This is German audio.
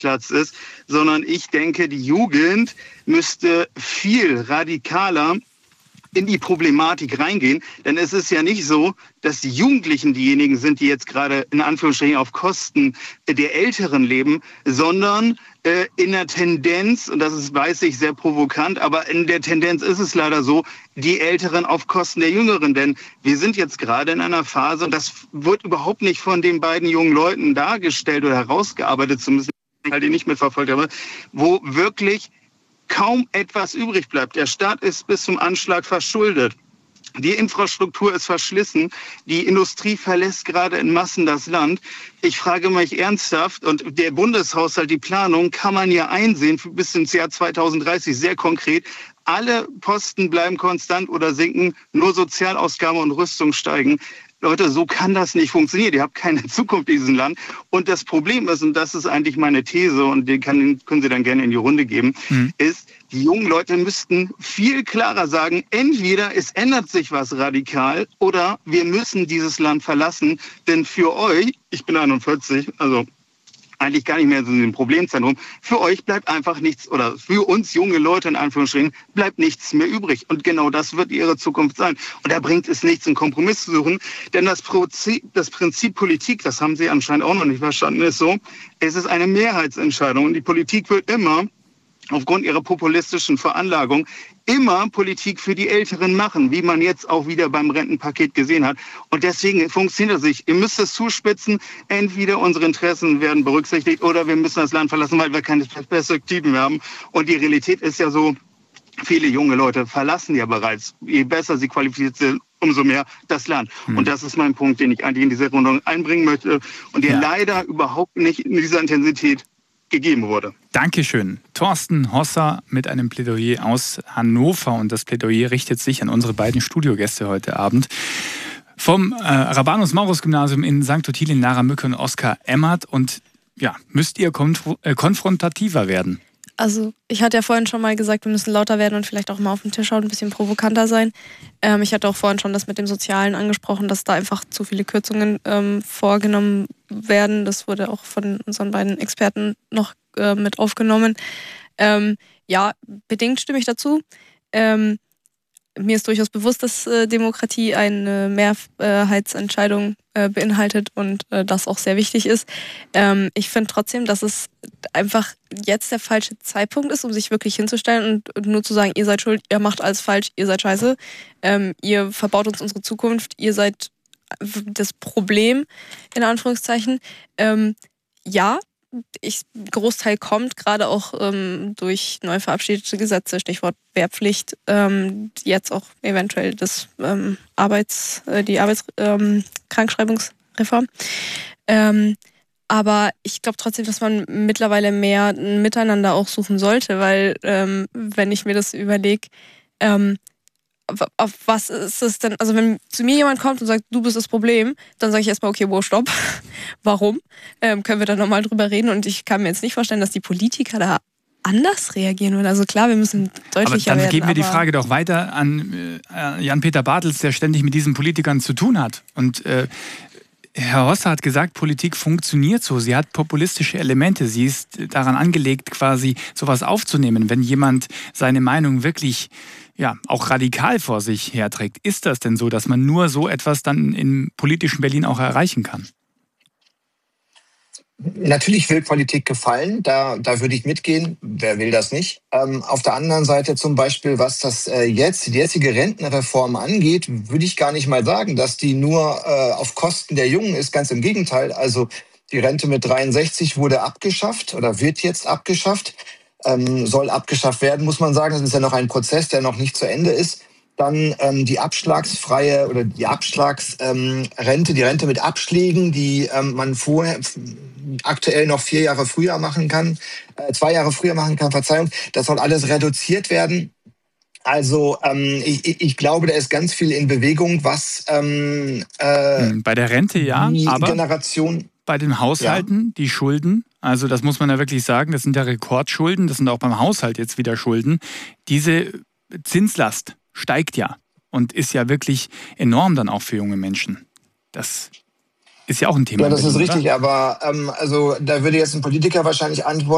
Platz ist, sondern ich denke, die Jugend müsste viel radikaler in die Problematik reingehen. Denn es ist ja nicht so, dass die Jugendlichen diejenigen sind, die jetzt gerade in Anführungsstrichen auf Kosten der Älteren leben, sondern in der Tendenz, und das ist, weiß ich, sehr provokant, aber in der Tendenz ist es leider so, die Älteren auf Kosten der Jüngeren. Denn wir sind jetzt gerade in einer Phase, und das wird überhaupt nicht von den beiden jungen Leuten dargestellt oder herausgearbeitet, zumindest die ich nicht mitverfolgt habe, wo wirklich kaum etwas übrig bleibt. Der Staat ist bis zum Anschlag verschuldet. Die Infrastruktur ist verschlissen. Die Industrie verlässt gerade in Massen das Land. Ich frage mich ernsthaft, und der Bundeshaushalt, die Planung kann man ja einsehen bis ins Jahr 2030, sehr konkret. Alle Posten bleiben konstant oder sinken, nur Sozialausgaben und Rüstung steigen. Leute, so kann das nicht funktionieren. Ihr habt keine Zukunft in diesem Land. Und das Problem ist, und das ist eigentlich meine These, und die können Sie dann gerne in die Runde geben, ist, die jungen Leute müssten viel klarer sagen, entweder es ändert sich was radikal oder wir müssen dieses Land verlassen. Denn für euch, ich bin 41, also eigentlich gar nicht mehr so ein Problemzentrum. Für euch bleibt einfach nichts, oder für uns junge Leute in Anführungsstrichen, bleibt nichts mehr übrig. Und genau das wird ihre Zukunft sein. Und da bringt es nichts, einen Kompromiss zu suchen. Denn das Prinzip Politik, das haben Sie anscheinend auch noch nicht verstanden, ist so, es ist eine Mehrheitsentscheidung. Und die Politik wird immer aufgrund ihrer populistischen Veranlagung immer Politik für die Älteren machen, wie man jetzt auch wieder beim Rentenpaket gesehen hat. Und deswegen funktioniert das nicht. Ihr müsst es zuspitzen. Entweder unsere Interessen werden berücksichtigt oder wir müssen das Land verlassen, weil wir keine Perspektiven mehr haben. Und die Realität ist ja so, viele junge Leute verlassen ja bereits. Je besser sie qualifiziert sind, umso mehr das Land. Und das ist mein Punkt, den ich eigentlich in diese Runde einbringen möchte und der leider überhaupt nicht in dieser Intensität gegeben wurde. Dankeschön. Thorsten Hosser mit einem Plädoyer aus Hannover. Und das Plädoyer richtet sich an unsere beiden Studiogäste heute Abend. Vom Rabanus-Maurus-Gymnasium in St. Ottilien, Lara Mücke und Oskar Emmert. Und ja, müsst ihr konfrontativer werden? Also ich hatte ja vorhin schon mal gesagt, wir müssen lauter werden und vielleicht auch mal auf den Tisch schauen, ein bisschen provokanter sein. Ich hatte auch vorhin schon das mit dem Sozialen angesprochen, dass da einfach zu viele Kürzungen vorgenommen werden. Das wurde auch von unseren beiden Experten noch mit aufgenommen. Ja, bedingt stimme ich dazu. Mir ist durchaus bewusst, dass Demokratie eine Mehrheitsentscheidung beinhaltet und das auch sehr wichtig ist. Ich finde trotzdem, dass es einfach jetzt der falsche Zeitpunkt ist, um sich wirklich hinzustellen und nur zu sagen, ihr seid schuld, ihr macht alles falsch, ihr seid scheiße, ihr verbaut uns unsere Zukunft, ihr seid das Problem, in Anführungszeichen. Ja, Großteil kommt, gerade auch durch neu verabschiedete Gesetze, Stichwort Wehrpflicht, jetzt auch eventuell die Krankschreibungsreform. Aber ich glaube trotzdem, dass man mittlerweile mehr ein Miteinander auch suchen sollte, weil wenn ich mir das überlege, auf was ist es denn, also wenn zu mir jemand kommt und sagt, du bist das Problem, dann sage ich erstmal, okay, wow, stopp. Warum? Können wir da nochmal drüber reden? Und ich kann mir jetzt nicht vorstellen, dass die Politiker da anders reagieren würden. Also klar, wir müssen deutlicher werden. Aber dann geben wir die Frage doch weiter an Jan-Peter Bartels, der ständig mit diesen Politikern zu tun hat. Und Herr Hosser hat gesagt, Politik funktioniert so. Sie hat populistische Elemente. Sie ist daran angelegt, quasi sowas aufzunehmen. Wenn jemand seine Meinung wirklich auch radikal vor sich herträgt, ist das denn so, dass man nur so etwas dann im politischen Berlin auch erreichen kann? Natürlich will Politik gefallen, da würde ich mitgehen. Wer will das nicht? Auf der anderen Seite zum Beispiel, was die jetzige Rentenreform angeht, würde ich gar nicht mal sagen, dass die nur auf Kosten der Jungen ist. Ganz im Gegenteil. Also die Rente mit 63 wurde abgeschafft oder wird jetzt abgeschafft. Soll abgeschafft werden, muss man sagen. Das ist ja noch ein Prozess, der noch nicht zu Ende ist. Dann die abschlagsfreie oder die Abschlagsrente, die Rente mit Abschlägen, die man aktuell noch 4 Jahre früher machen kann, 2 Jahre früher machen kann, Verzeihung. Das soll alles reduziert werden. Also ich glaube, da ist ganz viel in Bewegung, was bei der Rente die aber Generation... Bei den Haushalten, die Schulden, also das muss man ja wirklich sagen, das sind ja Rekordschulden, das sind auch beim Haushalt jetzt wieder Schulden. Diese Zinslast steigt ja und ist ja wirklich enorm dann auch für junge Menschen. Das ist ja auch ein Thema. Ja, das ist Berlin, richtig, oder? aber also da würde jetzt ein Politiker wahrscheinlich antworten,